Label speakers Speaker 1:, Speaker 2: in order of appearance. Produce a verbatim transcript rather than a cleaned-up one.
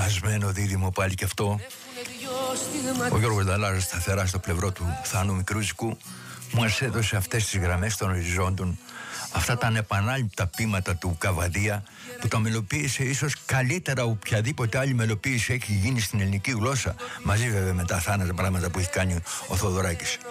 Speaker 1: σπασμένο δίδυμο πάλι και αυτό. Ο Γιώργος Νταλάρας σταθερά στο πλευρό του Θάνου Μικρούζικου μας έδωσε αυτές τις γραμμές των οριζόντων, αυτά τα ανεπανάληπτα ποίηματα του Καβαδία, που τα μελοποίησε ίσως καλύτερα οποιαδήποτε άλλη μελοποίηση έχει γίνει στην ελληνική γλώσσα, μαζί βέβαια με τα θάνατα πράγματα που έχει κάνει ο Θοδωράκης.